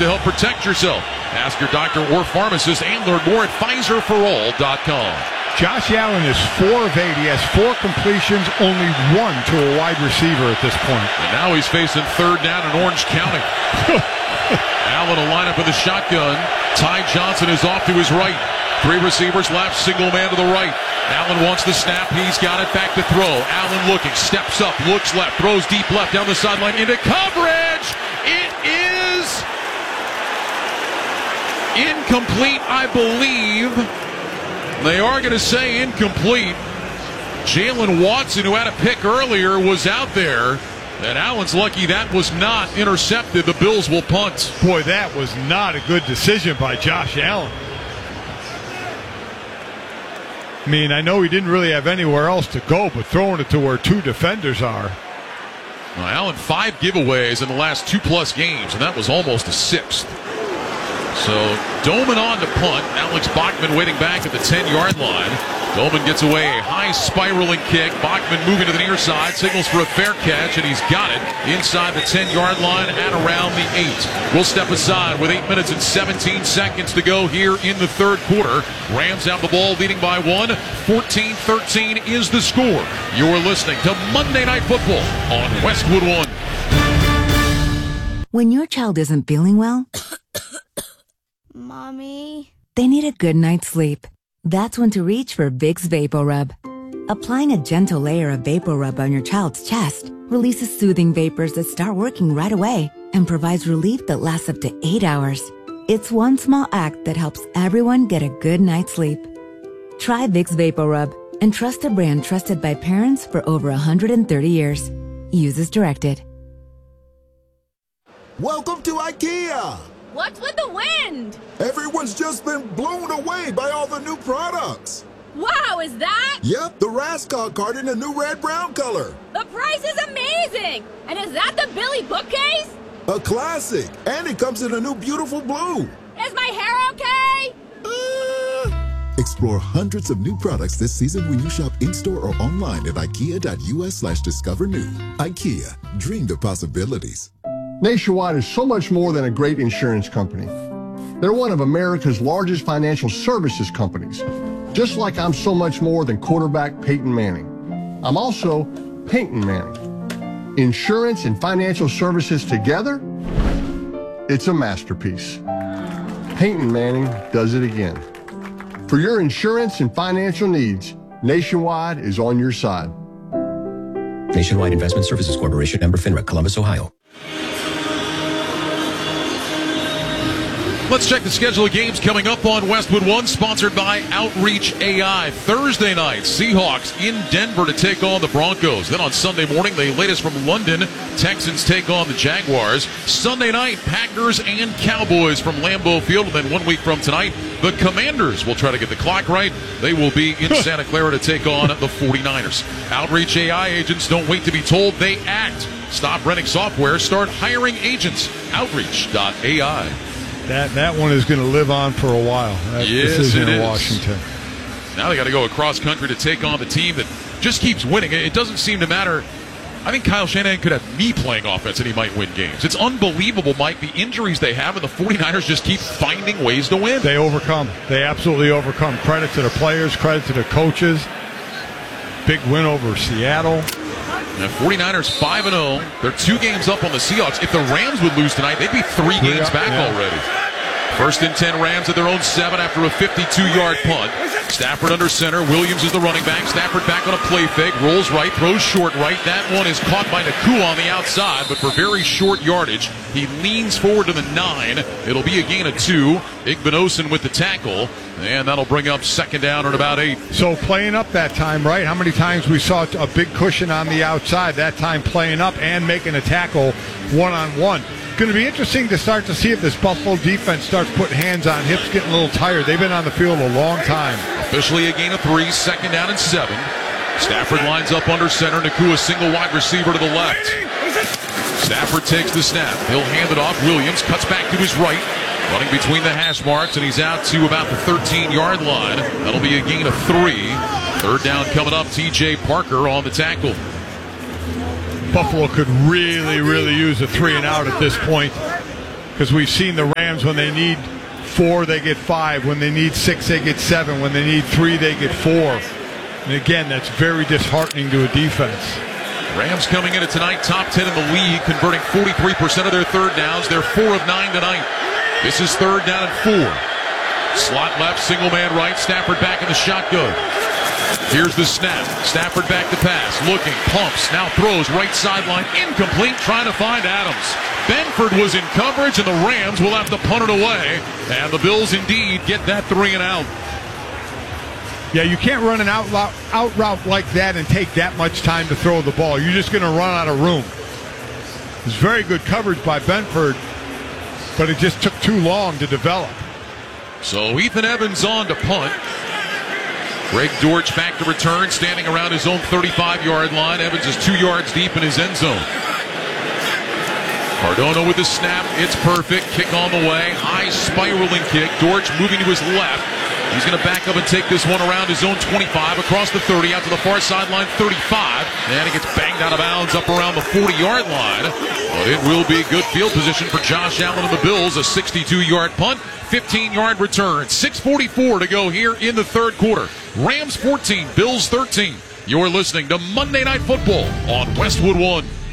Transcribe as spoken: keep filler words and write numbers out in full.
to help protect yourself. Ask your doctor or pharmacist and learn more at Pfizer for all dot com. Josh Allen is four of eight. He has four completions, only one to a wide receiver at this point. And now he's facing third down in Orange County. Allen will line up in the shotgun. Ty Johnson is off to his right. Three receivers left, single man to the right. Allen wants the snap. He's got it back to throw. Allen looking, steps up, looks left, throws deep left down the sideline into coverage. It is incomplete, I believe. They are going to say incomplete. Jalen Watson, who had a pick earlier, was out there. And Allen's lucky that was not intercepted. The Bills will punt. Boy, that was not a good decision by Josh Allen. I mean, I know he didn't really have anywhere else to go, but throwing it to where two defenders are. Well, Allen, five giveaways in the last two-plus games, and that was almost a sixth. So, Doman on to punt. Alex Bachman waiting back at the ten-yard line. Doman gets away a high spiraling kick. Bachman moving to the near side, signals for a fair catch, and he's got it inside the ten-yard line at around the eight. We'll step aside with eight minutes and seventeen seconds to go here in the third quarter. Rams have the ball, leading by one. fourteen thirteen is the score. You're listening to Monday Night Football on Westwood One. When your child isn't feeling well, Mommy, they need a good night's sleep. That's when to reach for Vicks VapoRub. Applying a gentle layer of VapoRub on your child's chest releases soothing vapors that start working right away and provides relief that lasts up to eight hours. It's one small act that helps everyone get a good night's sleep. Try Vicks VapoRub and trust a brand trusted by parents for over one hundred thirty years. Use as directed. Welcome to IKEA! what's with the wind? Everyone's just been blown away by all the new products. Wow, is that? Yep, the Rascog card in a new red-brown color. The price is amazing! And is that the Billy bookcase? A classic, and it comes in a new beautiful blue. Is my hair okay? Uh... Explore hundreds of new products this season when you shop in-store or online at ikea.us slash discover new. IKEA, dream the possibilities. Nationwide is so much more than a great insurance company. They're one of America's largest financial services companies, just like I'm so much more than quarterback Peyton Manning. I'm also Peyton Manning. Insurance and financial services together, it's a masterpiece. Peyton Manning does it again. For your insurance and financial needs, Nationwide is on your side. Nationwide Investment Services Corporation, member FINRA, Columbus, Ohio. Let's check the schedule of games coming up on Westwood One, sponsored by Outreach A I. Thursday night, Seahawks in Denver to take on the Broncos. Then on Sunday morning, the latest from London, Texans take on the Jaguars. Sunday night, Packers and Cowboys from Lambeau Field. And then one week from tonight, the Commanders will try to get the clock right. They will be in Santa Clara to take on the forty-niners. Outreach A I agents don't wait to be told, they act. Stop renting software, start hiring agents. Outreach dot A I. That that one is going to live on for a while. That Yes, decision it in is. Washington. Now they got to go across country to take on the team that just keeps winning. It doesn't seem to matter. I think Kyle Shanahan could have me playing offense and he might win games. It's unbelievable, Mike, the injuries they have, and the forty-niners just keep finding ways to win. They overcome. They absolutely overcome. Credit to the players, credit to the coaches. Big win over Seattle. The forty-niners five and oh. They're two games up on the Seahawks. If the Rams would lose tonight, they'd be three Three games up, back yeah. already. First and ten Rams at their own seven after a fifty-two-yard punt. Stafford under center. Williams is the running back. Stafford back on a play fake. Rolls right, throws short right. That one is caught by Nakua on the outside, but for very short yardage. He leans forward to the nine. It'll be a gain of two. Igbinosun with the tackle, and that'll bring up second down at about eight. So playing up that time, right? How many times we saw a big cushion on the outside, that time playing up and making a tackle one-on-one. Going to be interesting to start to see if this Buffalo defense starts putting hands on hips, getting a little tired. They've been on the field a long time. Officially a gain of three, second down and seven. Stafford lines up under center. Nakua single wide receiver to the left. Stafford takes the snap. He'll hand it off. Williams cuts back to his right. Running between the hash marks, and he's out to about the thirteen-yard line. That'll be a gain of three. Third down coming up. T J Parker on the tackle. Buffalo could really, really use a three and out at this point. because we've seen the Rams, when they need four, they get five. When they need six, they get seven. When they need three, they get four. And again, that's very disheartening to a defense. Rams coming into tonight, top ten in the league, converting forty-three percent of their third downs. They're four of nine tonight. This is third down and four. Slot left, single man right. Stafford back in the shotgun. Here's the snap. Stafford back to pass. Looking, pumps, now throws right sideline. Incomplete, trying to find Adams. Benford was in coverage, and the Rams will have to punt it away. And the Bills indeed get that three and out. Yeah, you can't run an out, out route like that and take that much time to throw the ball. You're just going to run out of room. It's very good coverage by Benford, but it just took too long to develop. So Ethan Evans on to punt. Greg Dortch back to return, standing around his own thirty-five-yard line. Evans is two yards deep in his end zone. Cardona with the snap. It's perfect. Kick on the way. High spiraling kick. Dortch moving to his left. He's going to back up and take this one around his own twenty-five, across the thirty, out to the far sideline, thirty-five. And it gets banged out of bounds up around the forty-yard line. But it will be good field position for Josh Allen and the Bills. A sixty-two-yard punt, fifteen-yard return. six forty-four to go here in the third quarter. Rams fourteen, Bills thirteen. You're listening to Monday Night Football on Westwood One.